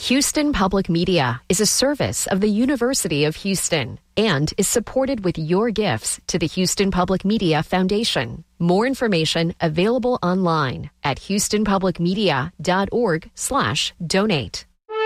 Houston Public Media is a service of the University of Houston and is supported with your gifts to the Houston Public Media Foundation. More information available online at houstonpublicmedia.org/donate.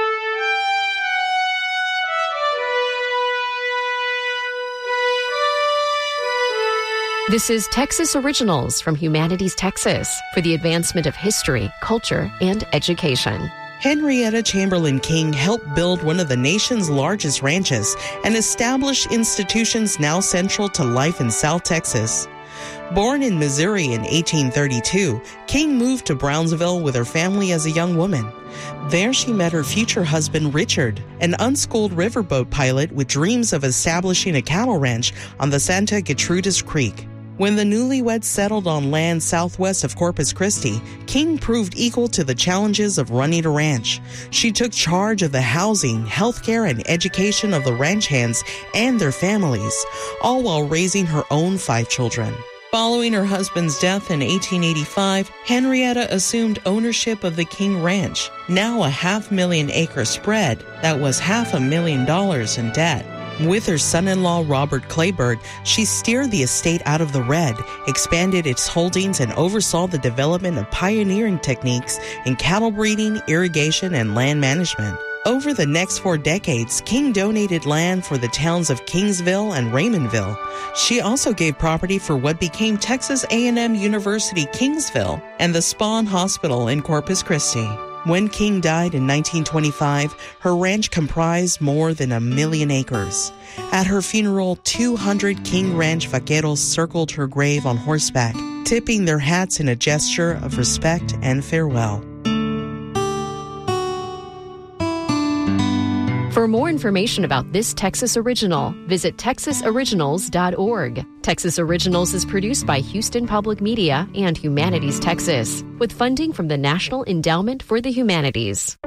This is Texas Originals from Humanities Texas for the advancement of history, culture, and education. Henrietta Chamberlain King helped build one of the nation's largest ranches and establish institutions now central to life in South Texas. Born in Missouri in 1832, King moved to Brownsville with her family as a young woman. There she met her future husband, Richard, an unschooled riverboat pilot with dreams of establishing a cattle ranch on the Santa Gertrudis Creek. When the newlyweds settled on land southwest of Corpus Christi, King proved equal to the challenges of running a ranch. She took charge of the housing, healthcare, and education of the ranch hands and their families, all while raising her own 5 children. Following her husband's death in 1885, Henrietta assumed ownership of the King Ranch, now a 500,000-acre spread that was $500,000 in debt. With her son-in-law, Robert Claybird, she steered the estate out of the red, expanded its holdings, and oversaw the development of pioneering techniques in cattle breeding, irrigation, and land management. Over the next 4 decades, King donated land for the towns of Kingsville and Raymondville. She also gave property for what became Texas A&M University Kingsville and the Spahn Hospital in Corpus Christi. When King died in 1925, her ranch comprised more than 1 million acres. At her funeral, 200 King Ranch vaqueros circled her grave on horseback, tipping their hats in a gesture of respect and farewell. For more information about this Texas Original, visit texasoriginals.org. Texas Originals is produced by Houston Public Media and Humanities Texas, with funding from the National Endowment for the Humanities.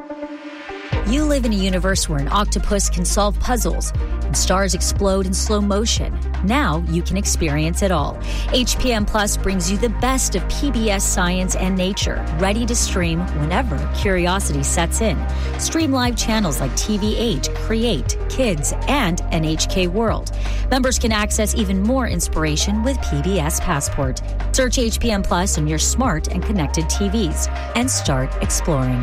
You live in a universe where an octopus can solve puzzles and stars explode in slow motion. Now you can experience it all. HPM Plus brings you the best of PBS science and nature, ready to stream whenever curiosity sets in. Stream live channels like TV8, Create, Kids, and NHK World. Members can access even more inspiration with PBS Passport. Search HPM Plus on your smart and connected TVs and start exploring.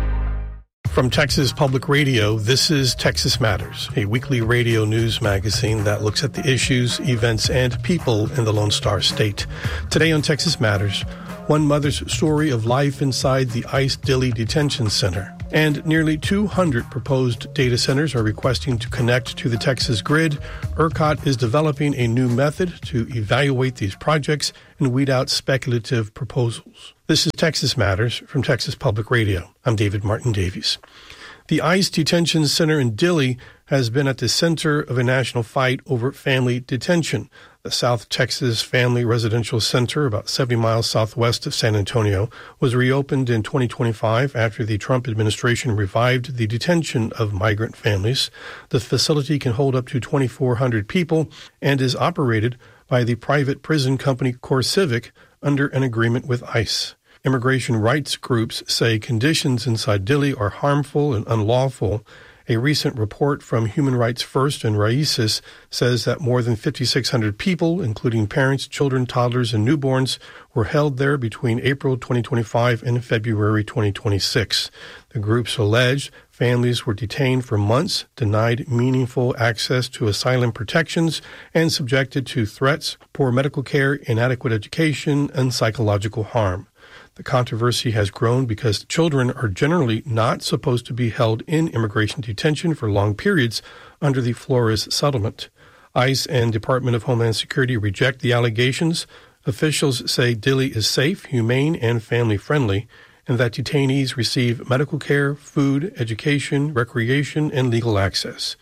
From Texas Public Radio, this is Texas Matters, a weekly radio news magazine that looks at the issues, events, and people in the Lone Star State. Today on Texas Matters, one mother's story of life inside the ICE Dilley Detention Center. And nearly 200 proposed data centers are requesting to connect to the Texas grid. ERCOT is developing a new method to evaluate these projects and weed out speculative proposals. This is Texas Matters from Texas Public Radio. I'm David Martin Davies. The ICE Detention Center in Dilley has been at the center of a national fight over family detention. The South Texas Family Residential Center, about 70 miles southwest of San Antonio, was reopened in 2025 after the Trump administration revived the detention of migrant families. The facility can hold up to 2,400 people and is operated by the private prison company CoreCivic under an agreement with ICE. Immigration rights groups say conditions inside Dilley are harmful and unlawful. A recent report from Human Rights First and Raices says that more than 5,600 people, including parents, children, toddlers, and newborns, were held there between April 2025 and February 2026. The groups allege families were detained for months, denied meaningful access to asylum protections, and subjected to threats, poor medical care, inadequate education, and psychological harm. The controversy has grown because children are generally not supposed to be held in immigration detention for long periods under the Flores settlement. ICE and Department of Homeland Security reject the allegations. Officials say Dilley is safe, humane, and family-friendly, and that detainees receive medical care, food, education, recreation, and legal access.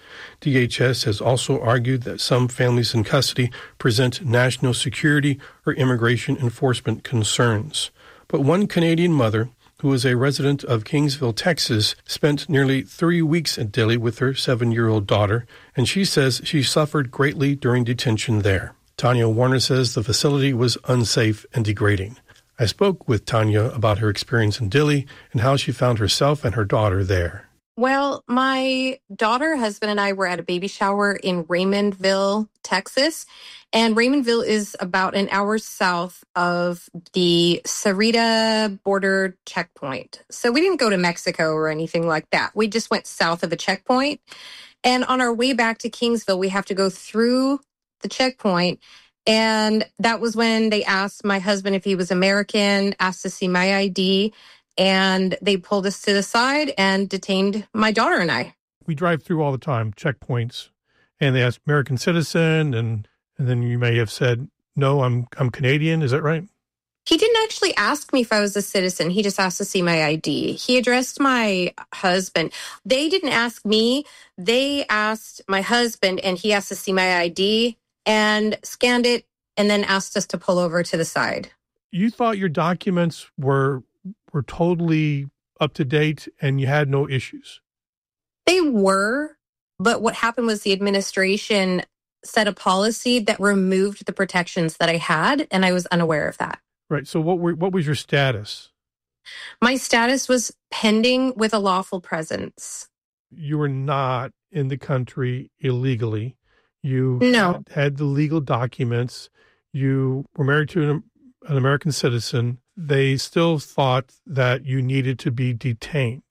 DHS has also argued that some families in custody present national security or immigration enforcement concerns. But one Canadian mother, who is a resident of Kingsville, Texas, spent nearly 3 weeks at Dilley with her 7-year-old daughter, and she says she suffered greatly during detention there. Tanya Warner says the facility was unsafe and degrading. I spoke with Tanya about her experience in Dilley and how she found herself and her daughter there. Well, my daughter, husband, and I were at a baby shower in Raymondville, Texas. And Raymondville is about an hour south of the Sarita border checkpoint. So we didn't go to Mexico or anything like that. We just went south of a checkpoint. And on our way back to Kingsville, we have to go through the checkpoint. And that was when they asked my husband if he was American, asked to see my ID. And they pulled us to the side and detained my daughter and I. We drive through all the time, checkpoints, and they ask American citizen, and then you may have said, no, I'm Canadian. Is that right? He didn't actually ask me if I was a citizen. He just asked to see my ID. He addressed my husband. They didn't ask me. They asked my husband, and he asked to see my ID and scanned it and then asked us to pull over to the side. You thought your documents were totally up to date and you had no issues? They were, but what happened was the administration set a policy that removed the protections that I had, and I was unaware of that. Right. So what was your status? My status was pending with a lawful presence. You were not in the country illegally. You had the legal documents. You were married to an American citizen. They still thought that you needed to be detained.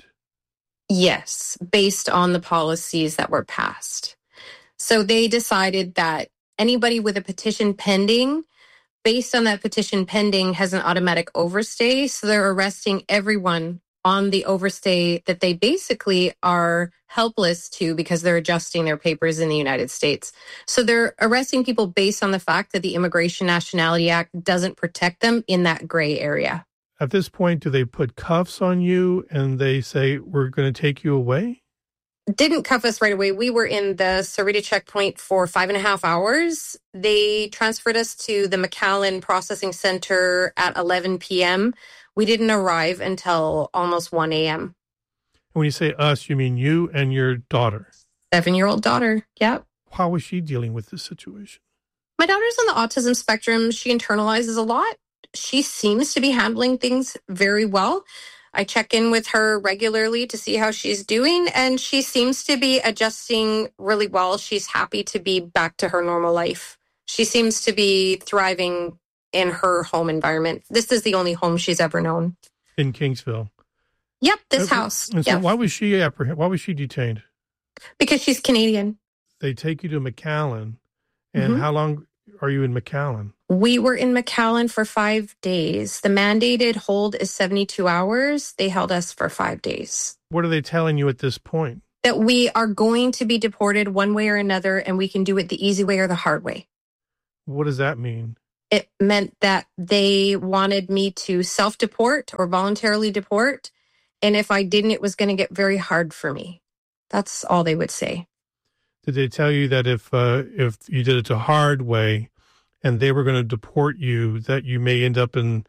Yes, based on the policies that were passed. So they decided that anybody with a petition pending, based on that petition pending, has an automatic overstay. So they're arresting everyone on the overstay that they basically are helpless to because they're adjusting their papers in the United States. So they're arresting people based on the fact that the Immigration Nationality Act doesn't protect them in that gray area. At this point, do they put cuffs on you and they say, we're going to take you away? Didn't cuff us right away. We were in the Sarita checkpoint for 5.5 hours. They transferred us to the McAllen Processing Center at 11 p.m. We didn't arrive until almost 1 a.m. When you say us, you mean you and your daughter? 7-year-old daughter, yep. How was she dealing with this situation? My daughter's on the autism spectrum. She internalizes a lot. She seems to be handling things very well. I check in with her regularly to see how she's doing, and she seems to be adjusting really well. She's happy to be back to her normal life. She seems to be thriving in her home environment. This is the only home she's ever known. In Kingsville? Yep, this house. And so yep. Why was she detained? Because she's Canadian. They take you to McAllen. And how long are you in McAllen? We were in McAllen for 5 days. The mandated hold is 72 hours. They held us for 5 days. What are they telling you at this point? That we are going to be deported one way or another, and we can do it the easy way or the hard way. What does that mean? It meant that they wanted me to self-deport or voluntarily deport. And if I didn't, it was going to get very hard for me. That's all they would say. Did they tell you that if you did it the hard way and they were going to deport you, that you may end up in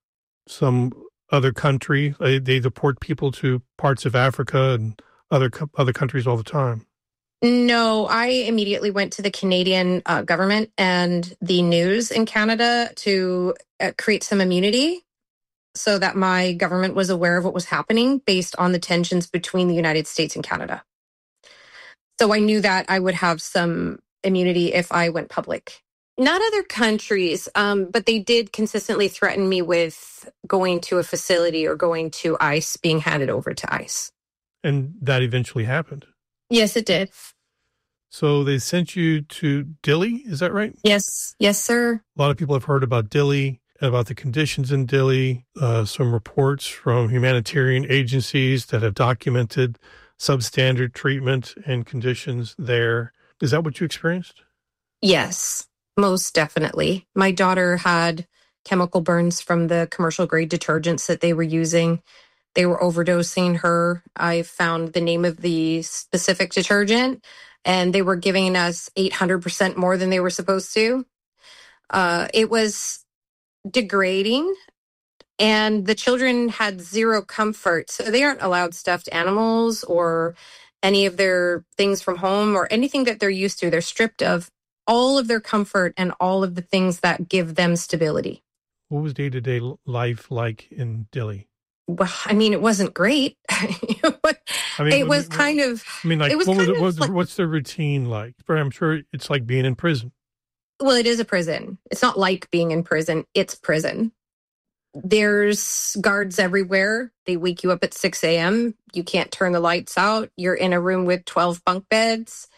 some other country? They deport people to parts of Africa and other countries all the time. No, I immediately went to the Canadian government and the news in Canada to create some immunity so that my government was aware of what was happening based on the tensions between the United States and Canada. So I knew that I would have some immunity if I went public. Not other countries, but they did consistently threaten me with going to a facility or going to ICE, being handed over to ICE. And that eventually happened? Yes, it did. So they sent you to Dili, is that right? Yes. Yes, sir. A lot of people have heard about Dili, about the conditions in Dili, some reports from humanitarian agencies that have documented substandard treatment and conditions there. Is that what you experienced? Yes, most definitely. My daughter had chemical burns from the commercial grade detergents that they were using. They were overdosing her. I found the name of the specific detergent, and they were giving us 800% more than they were supposed to. It was degrading, and the children had zero comfort. So they aren't allowed stuffed animals or any of their things from home or anything that they're used to. They're stripped of all of their comfort and all of the things that give them stability. What was day-to-day life like in Dili? Well, I mean, it wasn't great. It was kind of. I mean, like, it was what's the routine like? I'm sure it's like being in prison. Well, it is a prison. It's not like being in prison. It's prison. There's guards everywhere. They wake you up at 6 a.m. You can't turn the lights out. You're in a room with 12 bunk beds.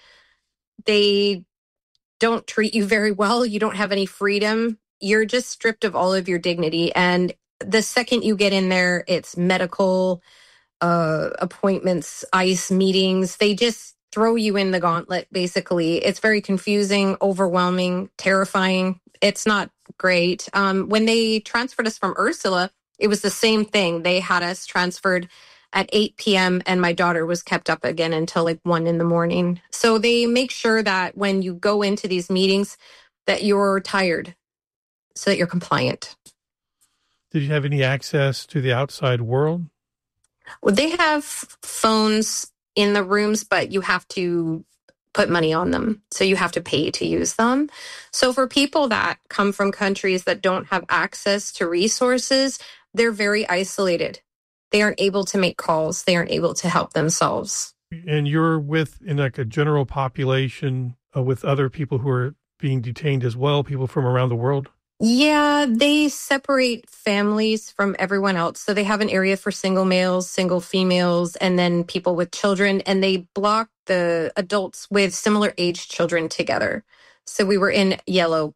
They don't treat you very well. You don't have any freedom. You're just stripped of all of your dignity. And the second you get in there, it's medical appointments, ICE meetings. They just throw you in the gauntlet, basically. It's very confusing, overwhelming, terrifying. It's not great. When they transferred us from Ursula, it was the same thing. They had us transferred at 8 p.m. and my daughter was kept up again until like 1 a.m. So they make sure that when you go into these meetings that you're tired so that you're compliant. Did you have any access to the outside world? Well, they have phones in the rooms, but you have to put money on them. So you have to pay to use them. So for people that come from countries that don't have access to resources, they're very isolated. They aren't able to make calls. They aren't able to help themselves. And you're in like a general population with other people who are being detained as well, people from around the world? Yeah, they separate families from everyone else. So they have an area for single males, single females, and then people with children, and they block the adults with similar aged children together. So we were in yellow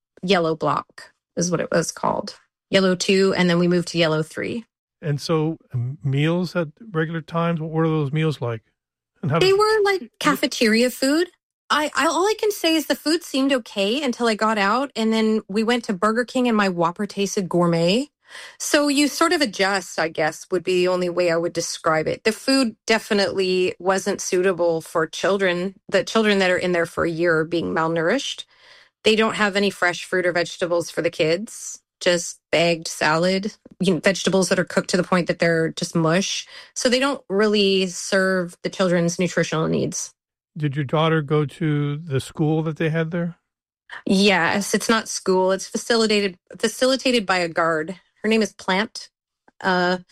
block is what it was called. Yellow 2, and then we moved to yellow 3. And so meals at regular times, what were those meals like? And they were like cafeteria food. All I can say is the food seemed okay until I got out, and then we went to Burger King and my Whopper tasted gourmet. So you sort of adjust, I guess, would be the only way I would describe it. The food definitely wasn't suitable for children. The children that are in there for a year are being malnourished. They don't have any fresh fruit or vegetables for the kids, just bagged salad, vegetables that are cooked to the point that they're just mush. So they don't really serve the children's nutritional needs. Did your daughter go to the school that they had there? Yes, it's not school. It's facilitated by a guard. Her name is Plant. And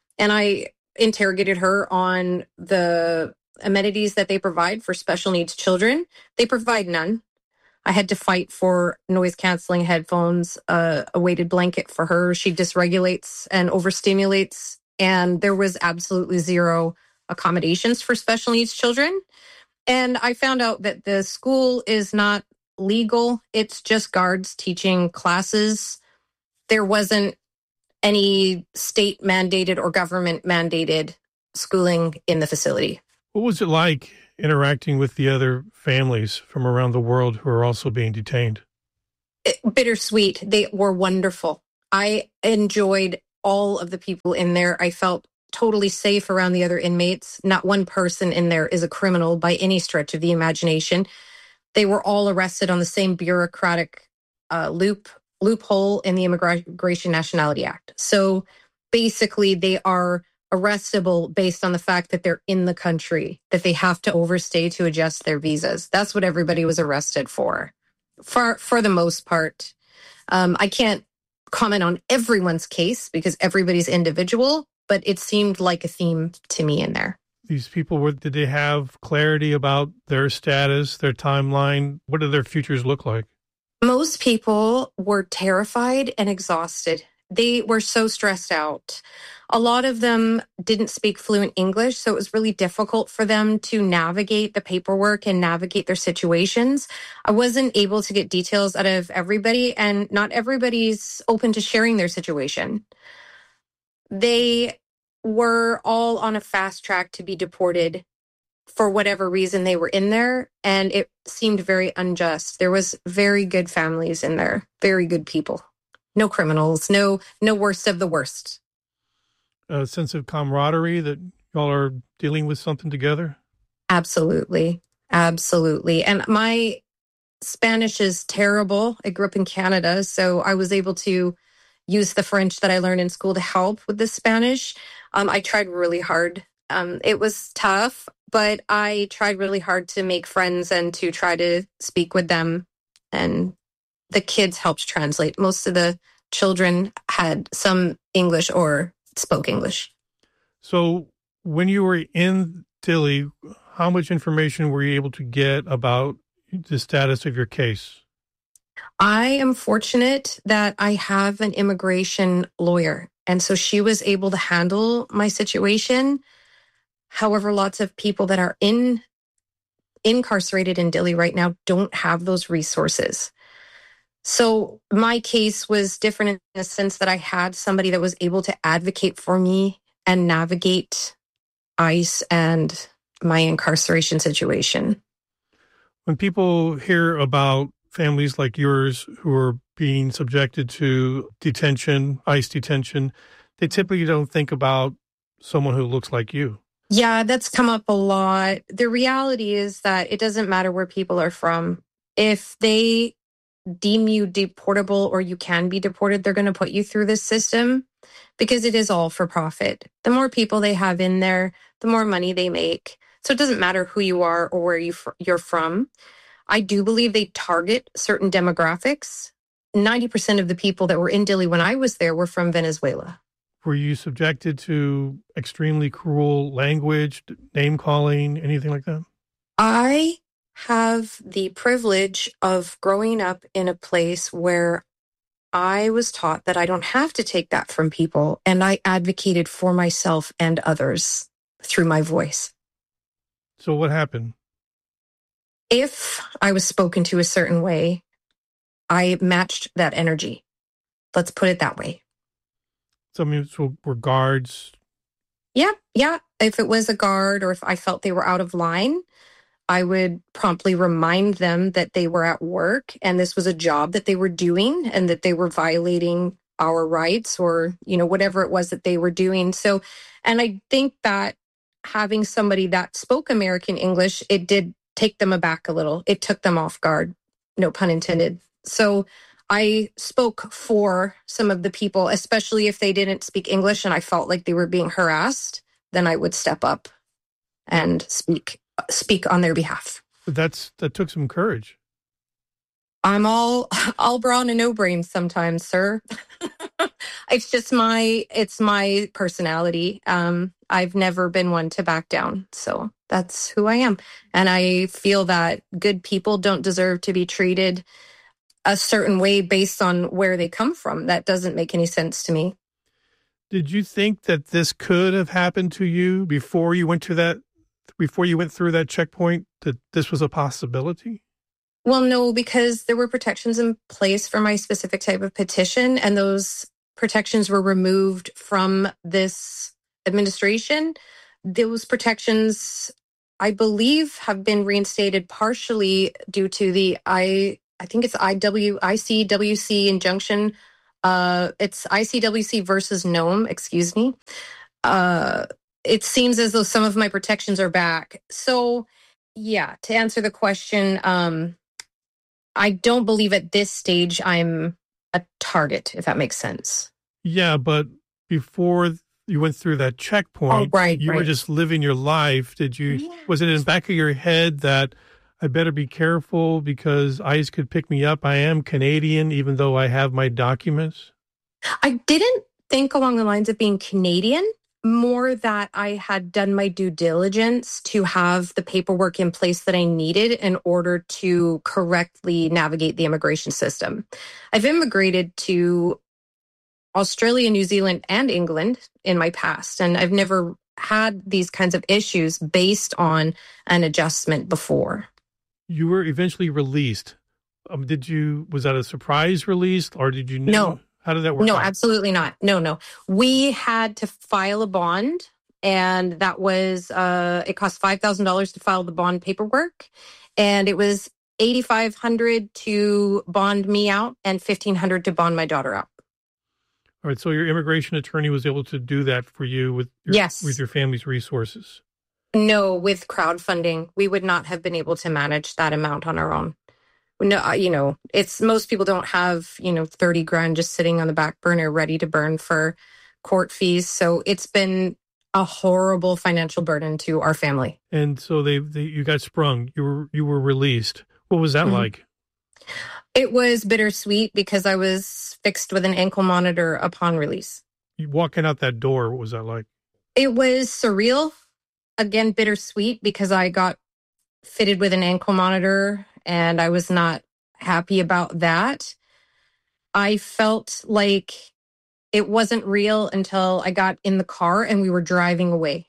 I interrogated her on the amenities that they provide for special needs children. They provide none. I had to fight for noise-canceling headphones, a weighted blanket for her. She dysregulates and overstimulates, and there was absolutely zero accommodations for special needs children. And I found out that the school is not legal. It's just guards teaching classes. There wasn't any state mandated or government mandated schooling in the facility. What was it like interacting with the other families from around the world who are also being detained? Bittersweet. They were wonderful. I enjoyed all of the people in there. I felt totally safe around the other inmates. Not one person in there is a criminal by any stretch of the imagination. They were all arrested on the same bureaucratic loophole in the Immigration Nationality Act. So basically, they are arrestable based on the fact that they're in the country, that they have to overstay to adjust their visas. That's what everybody was arrested for the most part. I can't comment on everyone's case because everybody's individual, but it seemed like a theme to me in there. These people, did they have clarity about their status, their timeline? What do their futures look like? Most people were terrified and exhausted. They were so stressed out. A lot of them didn't speak fluent English, so it was really difficult for them to navigate the paperwork and navigate their situations. I wasn't able to get details out of everybody, and not everybody's open to sharing their situation. They were all on a fast track to be deported for whatever reason they were in there, and it seemed very unjust. There was very good families in there, very good people. No criminals, no worst of the worst. A sense of camaraderie that y'all are dealing with something together? Absolutely. Absolutely. And my Spanish is terrible. I grew up in Canada, so I was able to use the French that I learned in school to help with the Spanish. I tried really hard. It was tough, but I tried really hard to make friends and to try to speak with them. And the kids helped translate. Most of the children had some English or spoke English. So when you were in Dili, how much information were you able to get about the status of your case? I am fortunate that I have an immigration lawyer, and so she was able to handle my situation. However, lots of people that are incarcerated in Dili right now don't have those resources. So my case was different in the sense that I had somebody that was able to advocate for me and navigate ICE and my incarceration situation. When people hear about families like yours who are being subjected to detention, ICE detention, they typically don't think about someone who looks like you. Yeah, that's come up a lot. The reality is that it doesn't matter where people are from. If they deem you deportable or you can be deported, they're going to put you through this system because it is all for profit. The more people they have in there, the more money they make. So it doesn't matter who you are or where you're from. I do believe they target certain demographics. 90% of the people that were in Dili when I was there were from Venezuela. Were you subjected to extremely cruel language, name calling, anything like that? I have the privilege of growing up in a place where I was taught that I don't have to take that from people, and I advocated for myself and others through my voice. So what happened? If I was spoken to a certain way, I matched that energy. Let's put it that way. So were guards? Yeah. If it was a guard or if I felt they were out of line, I would promptly remind them that they were at work and this was a job that they were doing and that they were violating our rights or, whatever it was that they were doing. So, and I think that having somebody that spoke American English, it did take them aback a little. It took them off guard, no pun intended. So I spoke for some of the people, especially if they didn't speak English and I felt like they were being harassed, then I would step up and speak on their behalf. But that took some courage. I'm all brawn and no brains sometimes, sir. It's my personality. I've never been one to back down. So that's who I am. And I feel that good people don't deserve to be treated a certain way based on where they come from. That doesn't make any sense to me. Did you think that this could have happened to you before you went through that checkpoint, that this was a possibility? Well, no, because there were protections in place for my specific type of petition, and those protections were removed from this administration. Those protections, I believe, have been reinstated partially due to the I think it's ICWC injunction. It's ICWC versus NOME, excuse me. It seems as though some of my protections are back. So, yeah, to answer the question, I don't believe at this stage I'm a target, if that makes sense. Yeah, but before you went through that checkpoint, you were just living your life. Was it in the back of your head that I better be careful because ICE could pick me up? I am Canadian, even though I have my documents. I didn't think along the lines of being Canadian, more that I had done my due diligence to have the paperwork in place that I needed in order to correctly navigate the immigration system. I've immigrated to Australia, New Zealand, and England in my past, and I've never had these kinds of issues based on an adjustment before. You were eventually released. Was that a surprise release, or did you know? No. How did that work? No, out? absolutely not. No. We had to file a bond, and that was, it cost $5,000 to file the bond paperwork, and it was $8,500 to bond me out and $1,500 to bond my daughter out. All right, so your immigration attorney was able to do that for you with your family's resources? No, with crowdfunding, we would not have been able to manage that amount on our own. No, it's most people don't have, $30,000 just sitting on the back burner ready to burn for court fees. So it's been a horrible financial burden to our family. And so you got sprung. You were released. What was that like? It was bittersweet because I was fixed with an ankle monitor upon release. You walking out that door, what was that like? It was surreal, again, bittersweet, because I got fitted with an ankle monitor and I was not happy about that. I felt like it wasn't real until I got in the car and we were driving away.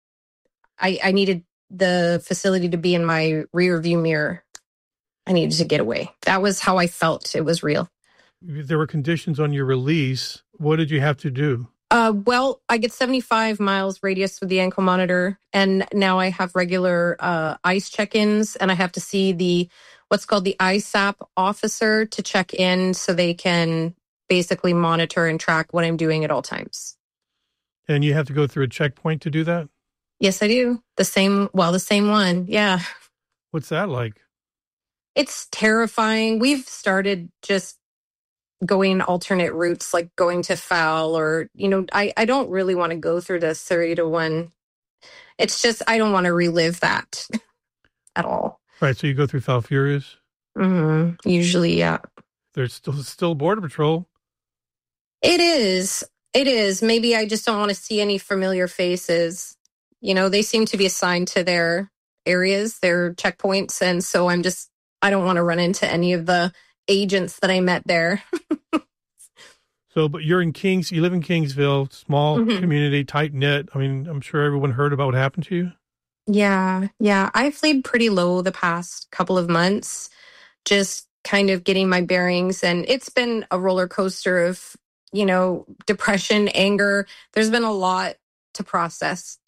I needed the facility to be in my rear view mirror. I needed to get away. That was how I felt it was real. There were conditions on your release. What did you have to do? Well, I get 75 miles radius with the ankle monitor, and now I have regular ICE check-ins, and I have to see what's called the ISAP officer to check in so they can basically monitor and track what I'm doing at all times. And you have to go through a checkpoint to do that? Yes, I do. The same one. Yeah. What's that like? It's terrifying. We've started just going alternate routes, like going to FAL or, I don't really want to go through the Cerrito one. It's just, I don't want to relive that at all. Right. So you go through Falfurrias? Mm-hmm. Usually, yeah. There's still Border Patrol. It is. Maybe I just don't want to see any familiar faces. They seem to be assigned to their areas, their checkpoints. And so I don't want to run into any of the agents that I met there. So, but you live in Kingsville, small community, tight knit. I mean, I'm sure everyone heard about what happened to you. Yeah. I've laid pretty low the past couple of months, just kind of getting my bearings. And it's been a roller coaster of, depression, anger. There's been a lot to process.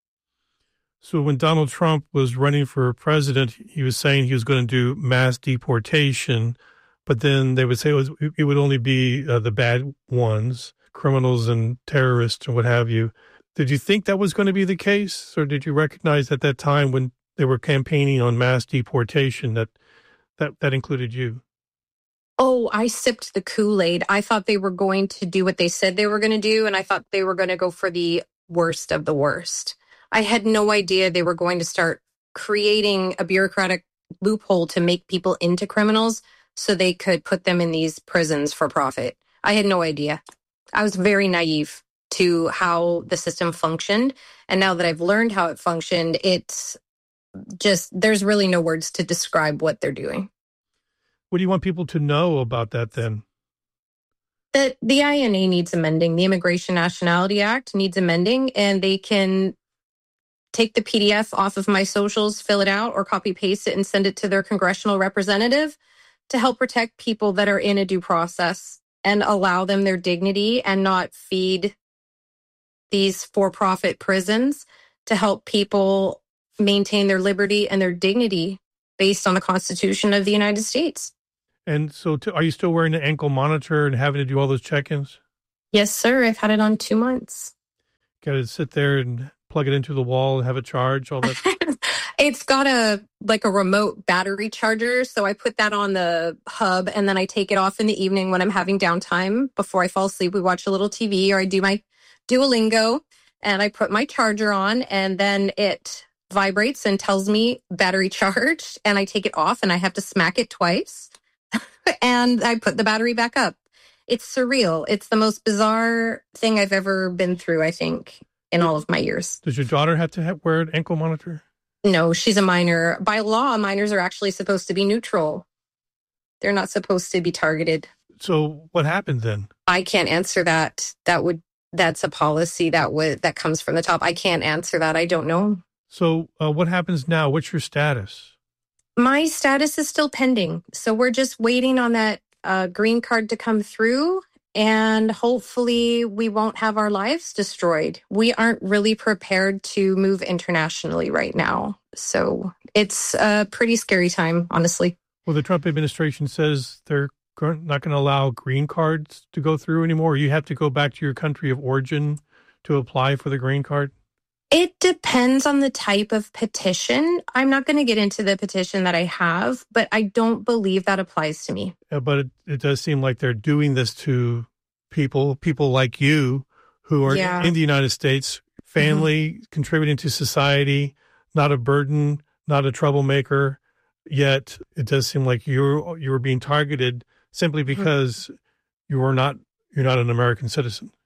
So when Donald Trump was running for president, he was saying he was going to do mass deportation, but then they would say it would only be the bad ones, criminals and terrorists and what have you. Did you think that was going to be the case, or did you recognize at that time when they were campaigning on mass deportation that included you? Oh, I sipped the Kool-Aid. I thought they were going to do what they said they were going to do, and I thought they were going to go for the worst of the worst. I had no idea they were going to start creating a bureaucratic loophole to make people into criminals so they could put them in these prisons for profit. I had no idea. I was very naive to how the system functioned. And now that I've learned how it functioned, it's just, there's really no words to describe what they're doing. What do you want people to know about that then? That the INA needs amending. The Immigration Nationality Act needs amending, and they can take the PDF off of my socials, fill it out, or copy paste it and send it to their congressional representative to help protect people that are in a due process and allow them their dignity and not feed these for-profit prisons, to help people maintain their liberty and their dignity based on the Constitution of the United States. And so are you still wearing an ankle monitor and having to do all those check-ins? Yes, sir. I've had it on 2 months. Got to sit there and plug it into the wall and have it charge, all that? It's got a remote battery charger. So I put that on the hub and then I take it off in the evening when I'm having downtime. Before I fall asleep, we watch a little TV or I do my Duolingo and I put my charger on and then it vibrates and tells me battery charged, and I take it off and I have to smack it twice and I put the battery back up. It's surreal. It's the most bizarre thing I've ever been through, I think, in all of my years. Does your daughter have to wear an ankle monitor? No, she's a minor. By law, minors are actually supposed to be neutral. They're not supposed to be targeted. So what happened then? I can't answer that. That's a policy that comes from the top. I can't answer that. I don't know. So what happens now? What's your status? My status is still pending. So we're just waiting on that green card to come through, and hopefully we won't have our lives destroyed. We aren't really prepared to move internationally right now. So it's a pretty scary time, honestly. Well, the Trump administration says they're not going to allow green cards to go through anymore. You have to go back to your country of origin to apply for the green card. It depends on the type of petition. I'm not going to get into the petition that I have, but I don't believe that applies to me. But it does seem like they're doing this to people like you who are in the United States, family, contributing to society, not a burden, not a troublemaker. Yet it does seem like you were being targeted simply because you're not an American citizen.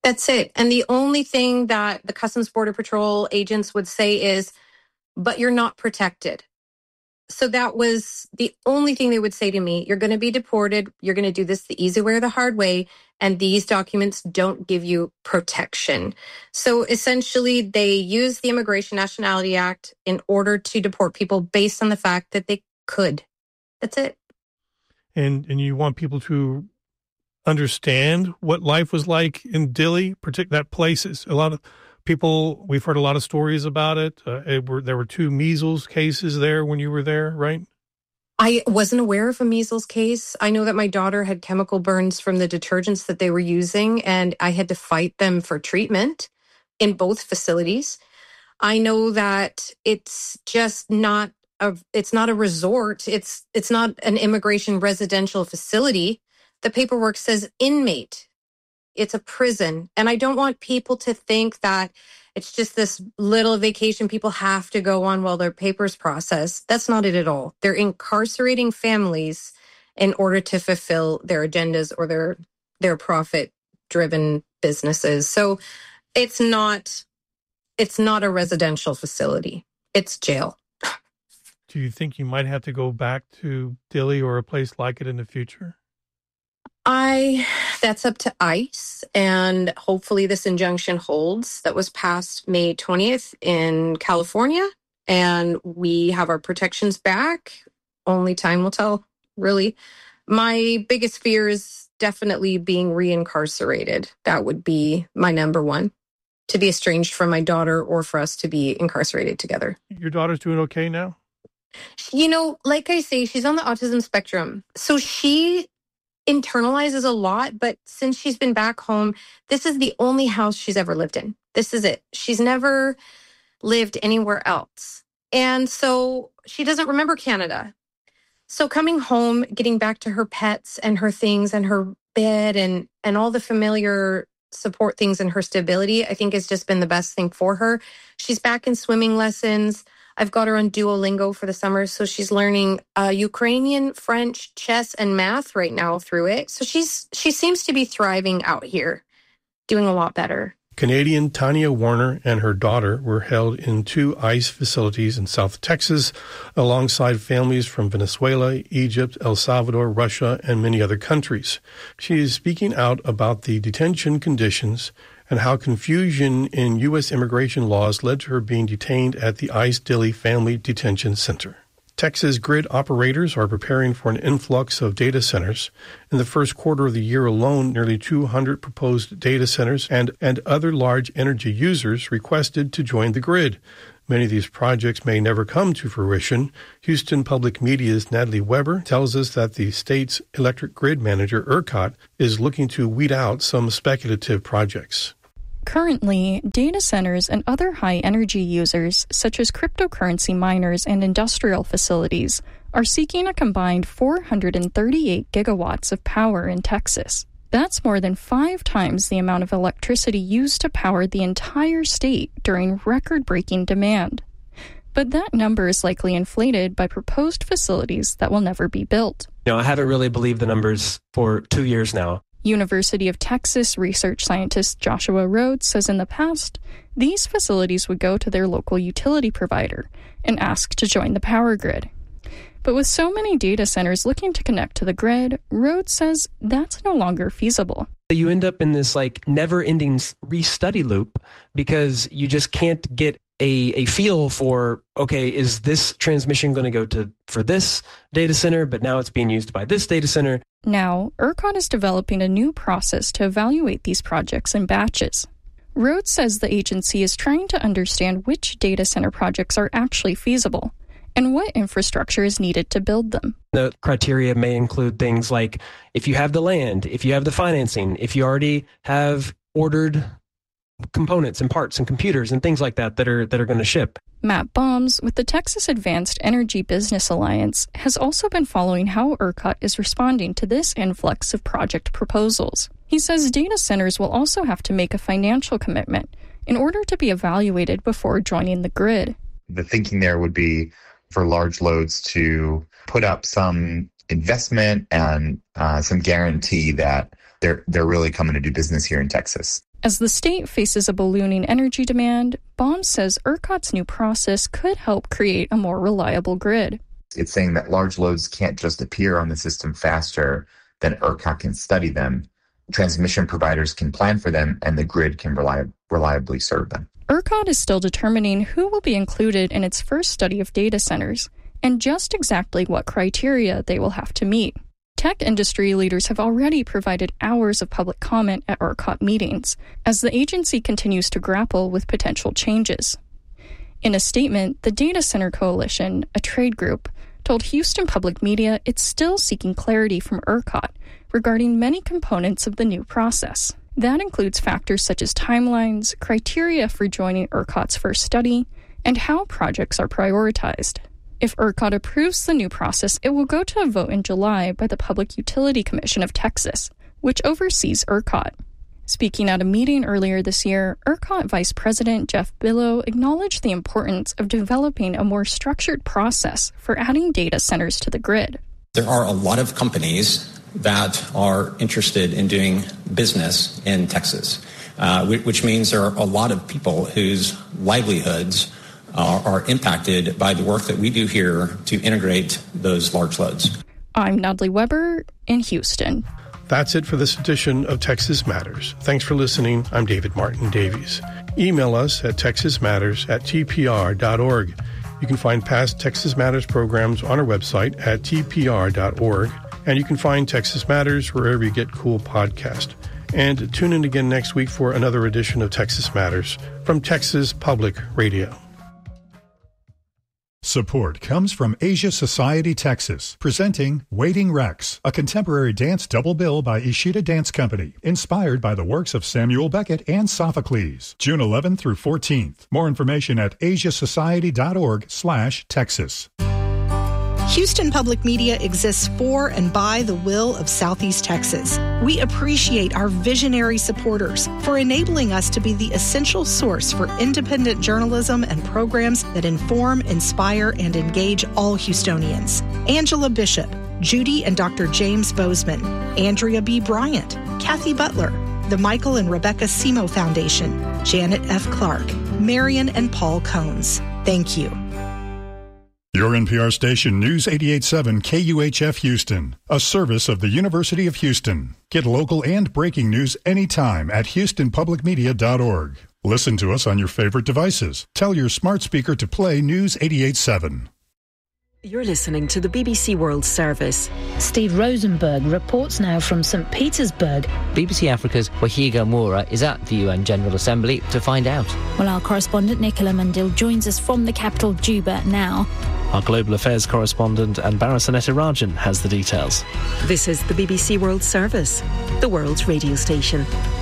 That's it. And the only thing that the Customs Border Patrol agents would say is, but you're not protected. So that was the only thing they would say to me. You're going to be deported. You're going to do this the easy way or the hard way. And these documents don't give you protection. So essentially, they use the Immigration Nationality Act in order to deport people based on the fact that they could. That's it. And you want people to understand what life was like in Dili, that place is a lot of people, we've heard a lot of stories about it. There were 2 measles cases there when you were there, right? I wasn't aware of a measles case. I know that my daughter had chemical burns from the detergents that they were using, and I had to fight them for treatment in both facilities. I know that it's just not it's not a resort. It's not an immigration residential facility. The paperwork says inmate. It's a prison. And I don't want people to think that it's just this little vacation people have to go on while their papers process. That's not it at all. They're incarcerating families in order to fulfill their agendas or their profit-driven businesses. So it's not a residential facility. It's jail. Do you think you might have to go back to Dili or a place like it in the future? That's up to ICE, and hopefully this injunction holds that was passed May 20th in California, and we have our protections back. Only time will tell, really. My biggest fear is definitely being reincarcerated. That would be my number one, to be estranged from my daughter or for us to be incarcerated together. Your daughter's doing okay now? You know, like I say, she's on the autism spectrum, so she internalizes a lot, but since she's been back home, this is the only house she's ever lived in. This is it. She's never lived anywhere else. And so she doesn't remember Canada. So coming home, getting back to her pets and her things and her bed and all the familiar support things and her stability, I think has just been the best thing for her. She's back in swimming lessons. I've got her on Duolingo for the summer, so she's learning Ukrainian, French, chess, and math right now through it. So she seems to be thriving out here, doing a lot better. Canadian Tanya Warner and her daughter were held in 2 ICE facilities in South Texas, alongside families from Venezuela, Egypt, El Salvador, Russia, and many other countries. She is speaking out about the detention conditions and how confusion in U.S. immigration laws led to her being detained at the ICE Dili Family Detention Center. Texas grid operators are preparing for an influx of data centers. In the first quarter of the year alone, nearly 200 proposed data centers and other large energy users requested to join the grid. Many of these projects may never come to fruition. Houston Public Media's Natalie Weber tells us that the state's electric grid manager, ERCOT, is looking to weed out some speculative projects. Currently, data centers and other high-energy users, such as cryptocurrency miners and industrial facilities, are seeking a combined 438 gigawatts of power in Texas. That's more than 5 times the amount of electricity used to power the entire state during record-breaking demand. But that number is likely inflated by proposed facilities that will never be built. I haven't really believed the numbers for 2 years now. University of Texas research scientist Joshua Rhodes says in the past, these facilities would go to their local utility provider and ask to join the power grid. But with so many data centers looking to connect to the grid, Rhodes says that's no longer feasible. You end up in this never-ending restudy loop because you just can't get a feel for, okay, is this transmission going to go for this data center, but now it's being used by this data center? Now, ERCOT is developing a new process to evaluate these projects in batches. Rhodes says the agency is trying to understand which data center projects are actually feasible and what infrastructure is needed to build them. The criteria may include things like if you have the land, if you have the financing, if you already have ordered components and parts and computers and things like that are going to ship. Matt Baums, with the Texas Advanced Energy Business Alliance, has also been following how ERCOT is responding to this influx of project proposals. He says data centers will also have to make a financial commitment in order to be evaluated before joining the grid. The thinking there would be for large loads to put up some investment and some guarantee that they're really coming to do business here in Texas. As the state faces a ballooning energy demand, Baum says ERCOT's new process could help create a more reliable grid. It's saying that large loads can't just appear on the system faster than ERCOT can study them. Transmission providers can plan for them, and the grid can reliably serve them. ERCOT is still determining who will be included in its first study of data centers, and just exactly what criteria they will have to meet. Tech industry leaders have already provided hours of public comment at ERCOT meetings, as the agency continues to grapple with potential changes. In a statement, the Data Center Coalition, a trade group, told Houston Public Media it's still seeking clarity from ERCOT regarding many components of the new process. That includes factors such as timelines, criteria for joining ERCOT's first study, and how projects are prioritized. If ERCOT approves the new process, it will go to a vote in July by the Public Utility Commission of Texas, which oversees ERCOT. Speaking at a meeting earlier this year, ERCOT Vice President Jeff Billow acknowledged the importance of developing a more structured process for adding data centers to the grid. There are a lot of companies that are interested in doing business in Texas, which means there are a lot of people whose livelihoods are impacted by the work that we do here to integrate those large loads. I'm Natalie Weber in Houston. That's it for this edition of Texas Matters. Thanks for listening. I'm David Martin Davies. Email us at texasmatters@tpr.org. You can find past Texas Matters programs on our website at tpr.org. And you can find Texas Matters wherever you get cool podcasts. And tune in again next week for another edition of Texas Matters from Texas Public Radio. Support comes from Asia Society Texas, presenting Waiting Rex, a contemporary dance double bill by Ishida Dance Company, inspired by the works of Samuel Beckett and Sophocles, June 11th through 14th. More information at asiasociety.org/Texas. Houston Public Media exists for and by the will of Southeast Texas. We appreciate our visionary supporters for enabling us to be the essential source for independent journalism and programs that inform, inspire, and engage all Houstonians. Angela Bishop, Judy and Dr. James Bozeman, Andrea B. Bryant, Kathy Butler, the Michael and Rebecca Simo Foundation, Janet F. Clark, Marion and Paul Cones. Thank you. Your NPR station, News 88.7 KUHF Houston, a service of the University of Houston. Get local and breaking news anytime at houstonpublicmedia.org. Listen to us on your favorite devices. Tell your smart speaker to play News 88.7. You're listening to the BBC World Service. Steve Rosenberg reports now from St. Petersburg. BBC Africa's Wahiga Moura is at the UN General Assembly to find out. Well, our correspondent Nicola Mandil joins us from the capital, Juba, now. Our Global Affairs correspondent Anbara Sanetirajan has the details. This is the BBC World Service, the world's radio station.